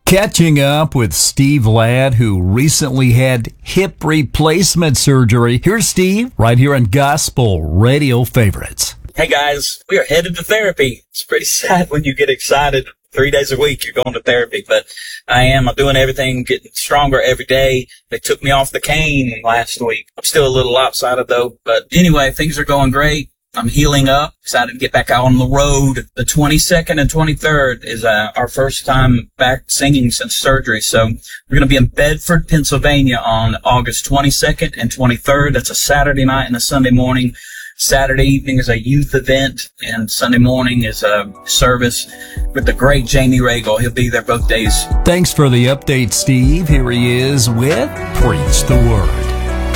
Catching up with Steve Ladd, who recently had hip replacement surgery. Here's Steve, right here on Gospel Radio Favorites. Hey guys, we are headed to therapy. It's pretty sad when you get excited. 3 days a week you're going to therapy, but I'm doing everything, getting stronger every day. They took me off the cane last week. I'm still a little lopsided though, but anyway, things are going great. I'm healing up, excited to get back out on the road. The 22nd and 23rd is our first time back singing since surgery. So we're going to be in Bedford, Pennsylvania on August 22nd and 23rd. That's a Saturday night and a Sunday morning. Saturday evening is a youth event, and Sunday morning is a service with the great Jamie Regal. He'll be there both days. Thanks for the update, Steve. Here he is with Preach the Word.